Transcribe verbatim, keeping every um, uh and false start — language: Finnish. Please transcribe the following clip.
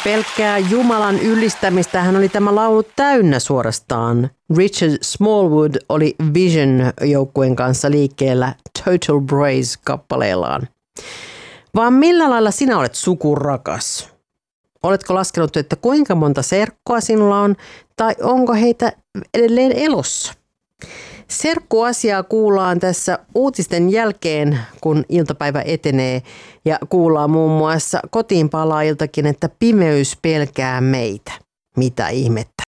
Pelkkää Jumalan ylistämistä hän oli tämä laulu täynnä suorastaan. Richard Smallwood oli Vision-joukkueen kanssa liikkeellä Total Brace-kappaleellaan. Vaan millä lailla sinä olet sukurakas? Oletko laskenut, että kuinka monta serkkoa sinulla on, tai onko heitä edelleen elossa? Serkkuasiaa kuullaan tässä uutisten jälkeen, kun iltapäivä etenee, ja kuullaan muun muassa kotiin palaajiltakin, että pimeys pelkää meitä. Mitä ihmettä?